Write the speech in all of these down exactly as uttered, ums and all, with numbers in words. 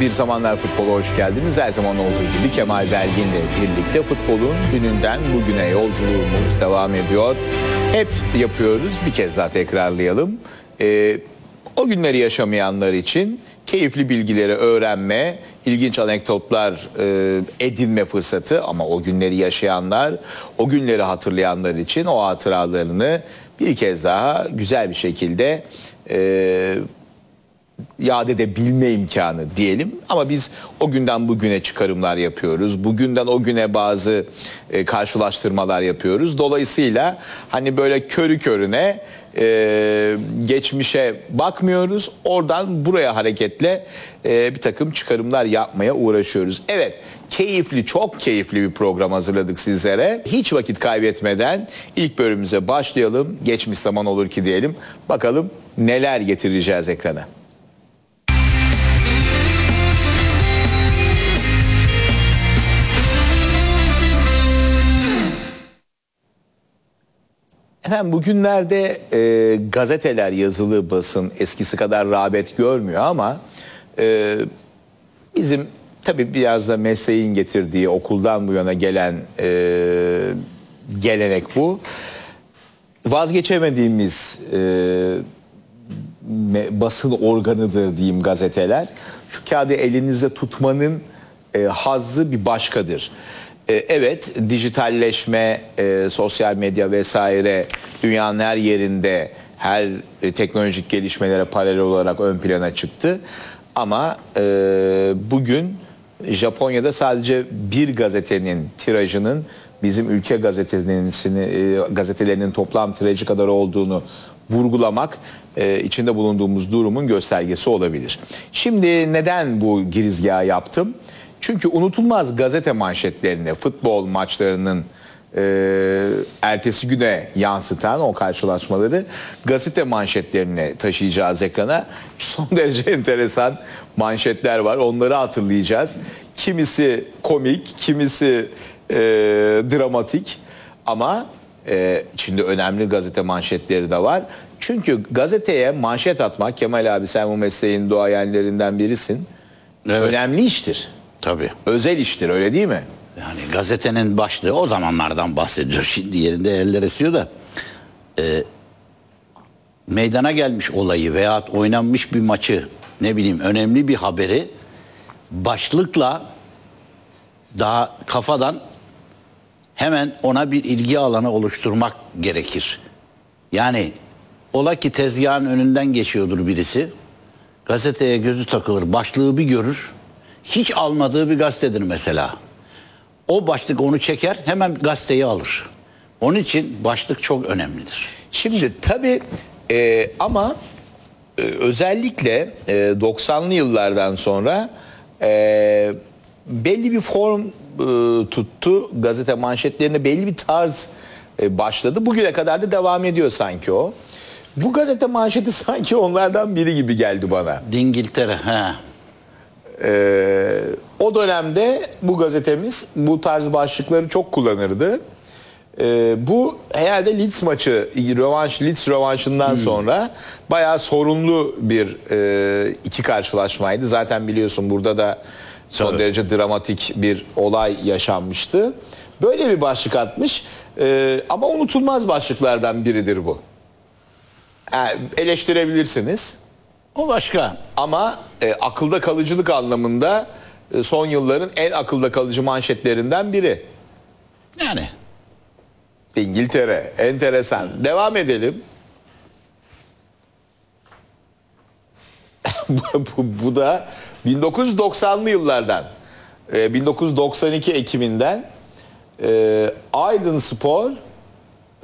Bir Zamanlar Futbol'a hoş geldiniz. Her zaman olduğu gibi Kemal Belgin'le birlikte futbolun dününden bugüne yolculuğumuz devam ediyor. Hep yapıyoruz, bir kez daha tekrarlayalım. Ee, o günleri yaşamayanlar için keyifli bilgileri öğrenme, ilginç anekdotlar e, edinme fırsatı, ama o günleri yaşayanlar, o günleri hatırlayanlar için o hatıralarını bir kez daha güzel bir şekilde e, yad edebilme imkanı diyelim. Ama biz o günden bugüne çıkarımlar yapıyoruz. Bugünden o güne bazı e, karşılaştırmalar yapıyoruz. Dolayısıyla hani böyle körü körüne e, geçmişe bakmıyoruz. Oradan buraya hareketle e, bir takım çıkarımlar yapmaya uğraşıyoruz. Evet, keyifli, çok keyifli bir program hazırladık sizlere. Hiç vakit kaybetmeden ilk bölümümüze başlayalım. Geçmiş zaman olur ki diyelim. Bakalım neler getireceğiz ekrana. Efendim, bugünlerde e, gazeteler, yazılı basın eskisi kadar rağbet görmüyor ama e, bizim tabii biraz da mesleğin getirdiği, okuldan bu yana gelen e, gelenek bu. Vazgeçemediğimiz e, me, basın organıdır diyeyim gazeteler. Şu kağıdı elinizde tutmanın e, hazzı bir başkadır. Evet, dijitalleşme, e, sosyal medya vesaire dünyanın her yerinde her e, teknolojik gelişmelere paralel olarak ön plana çıktı. Ama e, bugün Japonya'da sadece bir gazetenin tirajının bizim ülke gazetelerinin, e, gazetelerinin toplam tirajı kadar olduğunu vurgulamak e, içinde bulunduğumuz durumun göstergesi olabilir. Şimdi neden bu girizgahı yaptım? Çünkü unutulmaz gazete manşetlerini, futbol maçlarının e, ertesi güne yansıtan o karşılaşmaları gazete manşetlerine taşıyacağız ekrana. Son derece enteresan manşetler var, onları hatırlayacağız. Kimisi komik, kimisi e, dramatik, ama e, içinde önemli gazete manşetleri de var. Çünkü gazeteye manşet atmak, Kemal abi sen bu mesleğin duayenlerinden birisin, evet, önemli iştir. Tabii. Özel iştir, öyle değil mi? Yani gazetenin başlığı, o zamanlardan bahsediyor. Şimdi yerinde eller esiyor da e, meydana gelmiş olayı veya oynanmış bir maçı, ne bileyim önemli bir haberi başlıkla daha kafadan hemen ona bir ilgi alanı oluşturmak gerekir. Yani ola ki tezgahın önünden geçiyordur birisi, gazeteye gözü takılır, başlığı bir görür. Hiç almadığı bir gazetedir mesela. O başlık onu çeker, hemen gazeteyi alır. Onun için başlık çok önemlidir. Şimdi tabii e, ama e, özellikle e, doksanlı yıllardan sonra e, belli bir form e, tuttu. Gazete manşetlerinde belli bir tarz e, başladı. Bugüne kadar da devam ediyor sanki o. Bu gazete manşeti sanki onlardan biri gibi geldi bana. İngiltere, he. Ee, o dönemde bu gazetemiz bu tarz başlıkları çok kullanırdı. Ee, bu herhalde Leeds maçı, rövanş, Leeds rövanşından hmm. sonra bayağı sorunlu bir e, iki karşılaşmaydı. Zaten biliyorsun burada da son Tabii. derece dramatik bir olay yaşanmıştı. Böyle bir başlık atmış ee, ama unutulmaz başlıklardan biridir bu. Yani eleştirebilirsiniz. O başka. Ama e, akılda kalıcılık anlamında e, son yılların en akılda kalıcı manşetlerinden biri. Yani. İngiltere. Enteresan. Devam edelim. bu, bu, bu da bin dokuz yüz doksanlı yıllardan. E, bin dokuz yüz doksan iki Ekim'inden e, Aydınspor e,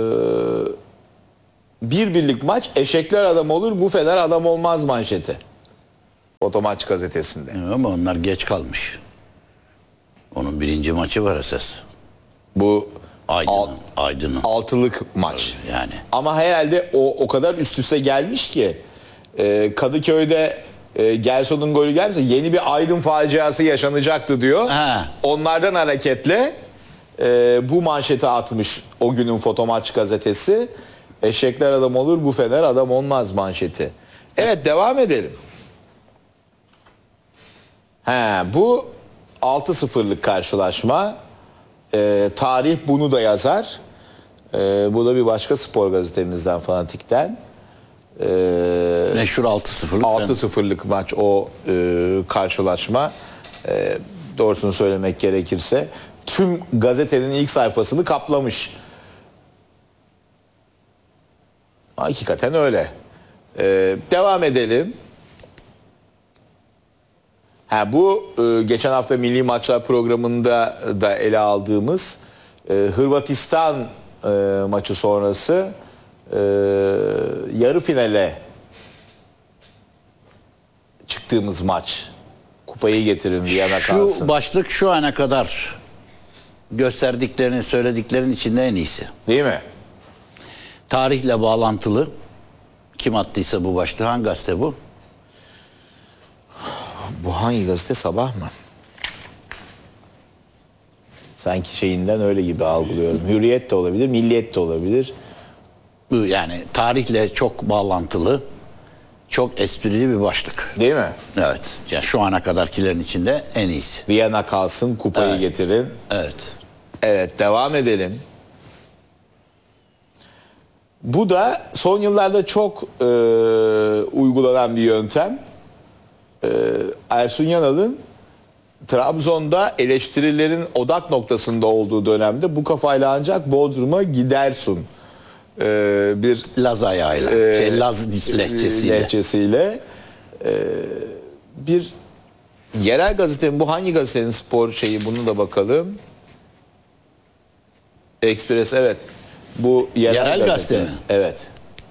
bir birlik maç, eşekler adam olur, bu fener adam olmaz manşeti. Otomaç gazetesinde. Ama onlar geç kalmış. Onun birinci maçı var esas. Bu Aydın'ın. Aydın'ın. Altılık maç. Yani. Ama herhalde o o kadar üst üste gelmiş ki e, Kadıköy'de e, Gerson'un golü gelmişse yeni bir Aydın faciası yaşanacaktı diyor. Ha. Onlardan hareketle e, bu manşeti atmış o günün Fotomaç gazetesi. Eşekler adam olur, bu fener adam olmaz manşeti. Evet, devam edelim. He, bu altı sıfırlık karşılaşma. Ee, tarih bunu da yazar. Ee, bu da bir başka spor gazetemizden, Fanatik'ten. Ee, Meşhur altı sıfırlık. altı sıfırlık maç o e, karşılaşma. E, doğrusunu söylemek gerekirse tüm gazetenin ilk sayfasını kaplamış. Hakikaten öyle. E, devam edelim. Ha, bu e, geçen hafta Milli Maçlar programında da ele aldığımız e, Hırvatistan e, maçı sonrası e, yarı finale çıktığımız maç. Kupayı getirin, Viyana kalsın. Şu başlık şu ana kadar gösterdiklerinin, söylediklerinin içinde en iyisi. Değil mi? Tarihle bağlantılı. Kim attıysa bu başlığı, hangi gazete bu? Bu hangi gazete, Sabah mı? Sanki şeyinden öyle gibi algılıyorum. Hürriyet de olabilir, Milliyet de olabilir. Bu yani tarihle çok bağlantılı, çok esprili bir başlık. Değil mi? Evet. Yani şu ana kadarkilerin içinde en iyisi. Viyana kalsın, kupayı Evet. getirin. Evet. Evet, devam edelim. Bu da son yıllarda çok e, uygulanan bir yöntem. E, Ersun Yanal'ın Trabzon'da eleştirilerin odak noktasında olduğu dönemde bu kafayla ancak Bodrum'a gidersun. E, bir Laz ayağıyla, e, şey Laz lehçesiyle. lehçesiyle. E, bir yerel gazetenin, bu hangi gazetenin spor şeyi, bunu da bakalım. Express, evet. Bu yerel, Yerel gazete. gazete mi? Evet.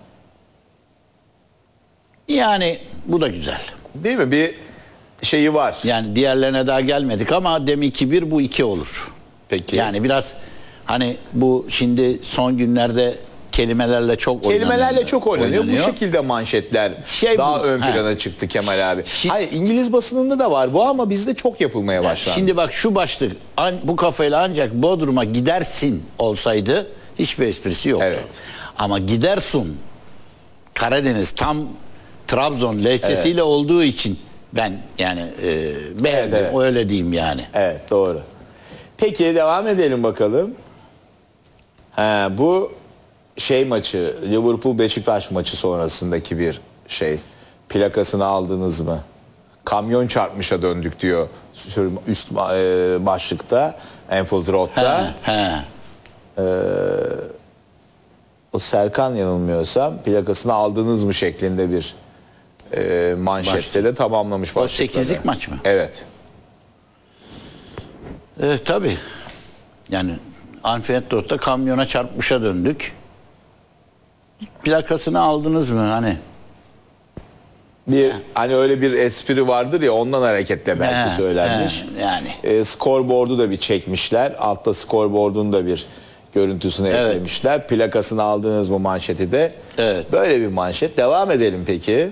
Yani bu da güzel. Değil mi? Bir şeyi var. Yani diğerlerine daha gelmedik ama deminki bir, bu iki olur. Peki. Yani biraz hani bu şimdi son günlerde kelimelerle çok Kelimelerle oynanıyor. çok oynanıyor. oynanıyor. Bu şekilde manşetler Şey daha bu, ön he. plana çıktı Kemal abi. Şi- Hayır, İngiliz basınında da var bu ama bizde çok yapılmaya başlandı. Şimdi bak şu başlık, an, bu kafayla ancak Bodrum'a gidersin olsaydı hiçbir esprisi yoktu. Evet. Ama gidersun, Karadeniz tam Trabzon lehçesiyle olduğu için ben yani e, beğendim, Evet, evet. öyle diyeyim yani. Evet, doğru. Peki devam edelim bakalım. Ha, bu şey maçı, Liverpool Beşiktaş maçı sonrasındaki bir şey. Plakasını aldınız mı? Kamyon çarpmışa döndük diyor sür- üst e, başlıkta, Anfield Road'da. He, he. O Serkan, yanılmıyorsam, plakasını aldınız mı şeklinde bir e, manşette Başlık. de tamamlamış O başlıkları. sekizlik maç mı? Evet. Evet tabii. Yani Anfield Road'da kamyona çarpmışa döndük. Plakasını aldınız mı hani? Bir hani öyle bir espri vardır ya, ondan hareketle belki He, söylenmiş. he, yani. E, scoreboard'u da bir çekmişler. Altta scoreboard'un da bir görüntüsünü Evet. eklemişler. Plakasını aldınız mı manşeti de. Evet. Böyle bir manşet. Devam edelim peki.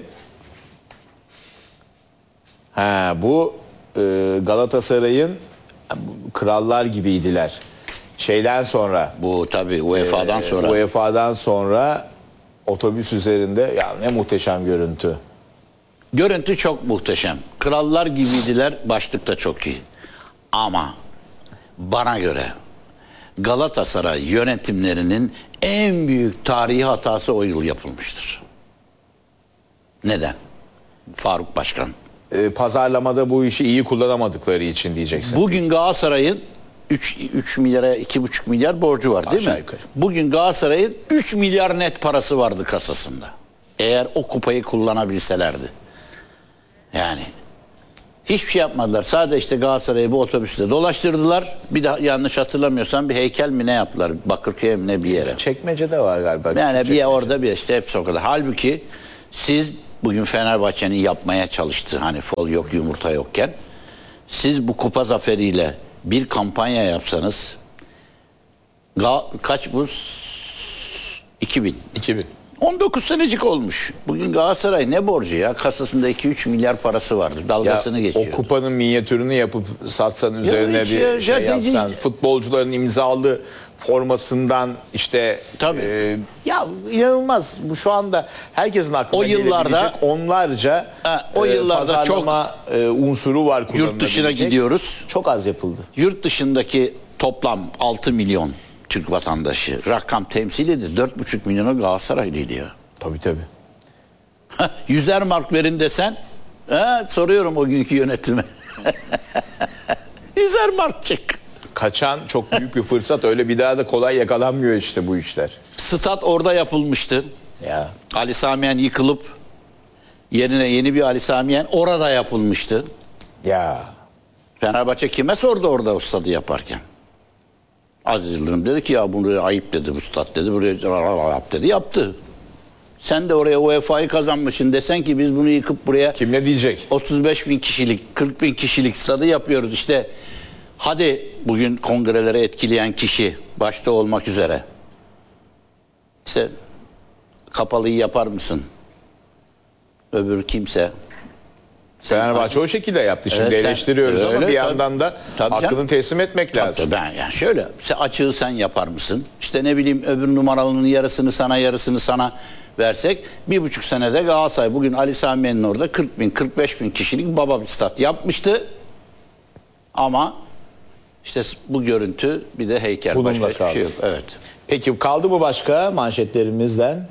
Ha, bu e, Galatasaray'ın krallar gibiydiler. Şeyden sonra, Bu tabii U E F A'dan sonra. U E F A'dan sonra otobüs üzerinde, ya ne muhteşem görüntü. Görüntü çok muhteşem. Krallar gibiydiler, başlık da çok iyi. Ama bana göre Galatasaray yönetimlerinin en büyük tarihi hatası o yıl yapılmıştır. Neden? Faruk Başkan. E, pazarlamada bu işi iyi kullanamadıkları için diyeceksin. Bugün Galatasaray'ın üç milyara iki buçuk milyar borcu var değil Aşağı mi? yukarı. Bugün Galatasaray'ın üç milyar net parası vardı kasasında. Eğer o kupayı kullanabilselerdi. Yani hiçbir şey yapmadılar. Sadece işte Galatasaray'ı bu otobüste dolaştırdılar. Bir daha yanlış hatırlamıyorsam bir heykel mi ne yaptılar? Bakırköy'e mi ne bir yere. Çekmece'de var galiba. Yani küçük bir çekmece. orada bir işte hepsi o kadar. Halbuki siz bugün Fenerbahçe'nin yapmaya çalıştığı hani fol yok yumurta yokken siz bu kupa zaferiyle bir kampanya yapsanız ga- kaç bu? iki bin. iki bin. on dokuz senecik olmuş. Bugün Galatasaray ne borcu ya? Kasasında iki üç milyar parası vardır. Ya, Dalgasını geçiyor. o kupanın minyatürünü yapıp satsan üzerine hiç bir ya, şey ya yapsan. dediğin- Futbolcuların imzalı formasından işte Tabii. e, ya inanılmaz. Bu şu anda herkesin aklına O yıllarda- gelebilecek onlarca Ha, o e, yıllarda pazarlama e, unsuru var Yurt dışına kullanılabilecek. gidiyoruz. Çok az yapıldı. Yurt dışındaki toplam altı milyon Türk vatandaşı rakam temsil ediyor. dört buçuk milyonu Galatasaraylıydı ya. Tabii tabii. Yüzer mark verin desen, ha, soruyorum o günkü yönetime. Yüzer mark çık. Kaçan çok büyük bir fırsat. Öyle bir daha da kolay yakalanmıyor işte bu işler. Stat orada yapılmıştı. Ya. Ali Samiyen yıkılıp yerine yeni bir Ali Samiyen orada yapılmıştı. Ya. Fenerbahçe kime sordu orada o stadı yaparken? Aziz Yıldırım dedi ki ya bunu ayıp dedi bu stat dedi. Buraya yap dedi, yaptı. Sen de oraya U E F A'yı kazanmışsın desen ki biz bunu yıkıp buraya Kim ne diyecek? otuz beş bin kişilik, kırk bin kişilik stadı yapıyoruz. İşte hadi bugün kongreleri etkileyen kişi başta olmak üzere. İşte kapalıyı yapar mısın? Öbür kimse. Fenerbahçe o şekilde yaptı. Şimdi Evet, sen- eleştiriyoruz ama öyle, bir tabii. yandan da Tabii hakkını canım. teslim etmek lazım. Tabii ben yani şöyle sen açığı sen yapar mısın? İşte ne bileyim öbür numaralının yarısını sana yarısını sana versek bir buçuk senede Galatasaray bugün Ali Samiyen'in orada kırk bin kırk beş bin kişilik baba bir stat yapmıştı. Ama işte bu görüntü bir de heykel Bununla başka hiçbir kaldı. şey yok. Evet. Peki kaldı mı başka manşetlerimizden?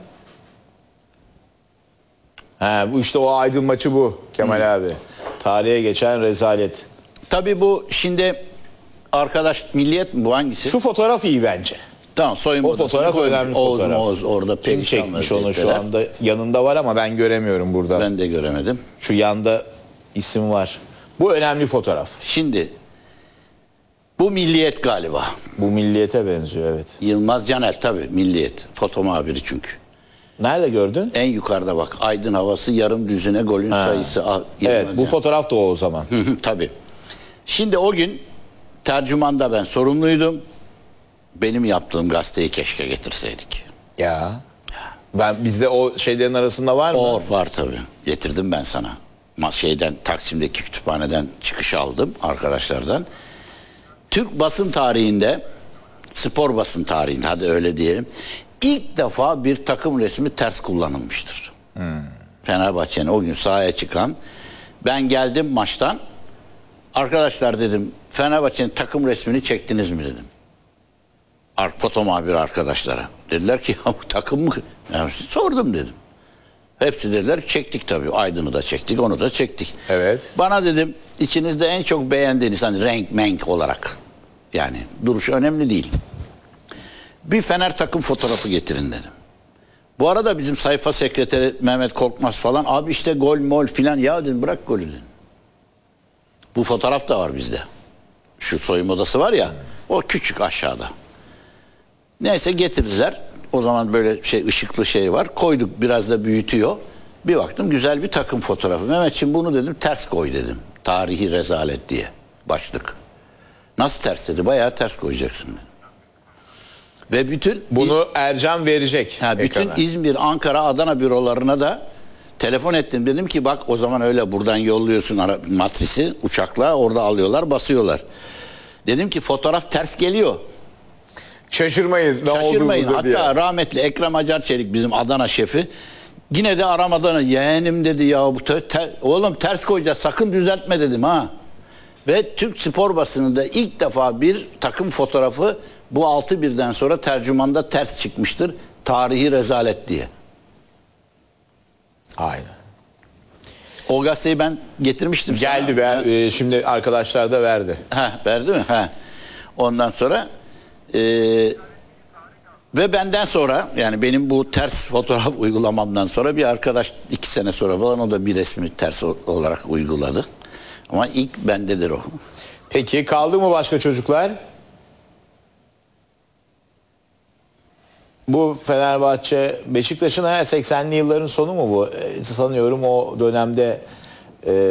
Ha, bu işte o Aydın maçı bu Kemal abi. Tarihe geçen rezalet. Tabii bu şimdi arkadaş Milliyet mi bu hangisi? Şu fotoğraf iyi bence. Tamam soyunma O odasını fotoğraf koymuş. önemli Oğuz fotoğraf. Moğuz orada Kim perişan çekmiş onu şu vaziyetteler. anda yanında var ama ben göremiyorum burada. Ben de göremedim. Şu yanda isim var. Bu önemli fotoğraf. Şimdi bu Milliyet galiba. Bu milliyete benziyor evet. Yılmaz Caner tabii Milliyet. Foto muhabiri çünkü. Nerede gördün? En yukarıda bak. Aydın havası yarım düzine golün sayısı. Ah, Yılmaz Evet bu Caner. fotoğraf da o o zaman. Hı hı, tabii. Şimdi o gün tercümanda ben sorumluydum. Benim yaptığım gazeteyi keşke getirseydik. Ya. Ben bizde o şeylerin arasında var mı? O var tabii. Getirdim ben sana. Ma- Şeyden Taksim'deki kütüphaneden çıkış aldım arkadaşlardan. Türk basın tarihinde, spor basın tarihinde hadi öyle diyelim. İlk defa bir takım resmi ters kullanılmıştır. Fenerbahçe'nin o gün sahaya çıkan ben geldim maçtan arkadaşlar dedim Fenerbahçe'nin takım resmini çektiniz mi dedim. Ar foto muhabiri arkadaşlara. Dediler ki ya bu takım mı? Yani sordum dedim. Hepsi dediler çektik tabii. Aydın'ı da çektik, onu da çektik. Evet. Bana dedim içinizde en çok beğendiğiniz hani renk menk olarak yani duruş önemli değil. Bir Fener takım fotoğrafı getirin dedim. Bu arada bizim sayfa sekreteri Mehmet Korkmaz falan abi işte gol mol filan ya dedim bırak golü dedim. Bu fotoğraf da var bizde. Şu soyunma odası var ya o küçük aşağıda. Neyse getirdiler. O zaman böyle şey ışıklı şey var. Koyduk biraz da büyütüyor. Bir baktım güzel bir takım fotoğrafı. Mehmetciğim bunu dedim ters koy dedim. Tarihi rezalet diye başlık. Nasıl ters dedi? Bayağı ters koyacaksın dedim. Ve bütün Bunu Ercan verecek. ha, bütün ekrana. İzmir, Ankara, Adana bürolarına da telefon ettim. Dedim ki bak o zaman öyle buradan yolluyorsun ara, matrisi uçakla orada alıyorlar basıyorlar. Dedim ki fotoğraf ters geliyor. Şaşırmayın. Ne Şaşırmayın. oldu burada Hatta diye. rahmetli Ekrem Acar Çelik bizim Adana şefi yine de aramadan yeğenim dedi ya bu te- ter- oğlum ters koyacağız sakın düzeltme dedim ha. Ve Türk spor basınında ilk defa bir takım fotoğrafı bu altı birden sonra tercümanda ters çıkmıştır. Tarihi rezalet diye. Aynen. O gazeteyi ben getirmiştim sana. Geldi ben e, şimdi arkadaşlar da verdi. Ha, verdi mi? Ha. Ondan sonra e, ve benden sonra yani benim bu ters fotoğraf uygulamamdan sonra bir arkadaş iki sene sonra falan o da bir resmi ters o- olarak uyguladı. Ama ilk bendedir o. Peki kaldı mı başka çocuklar? Bu Fenerbahçe Beşiktaş'ın ha, seksenli yılların sonu mu bu? E, sanıyorum o dönemde e,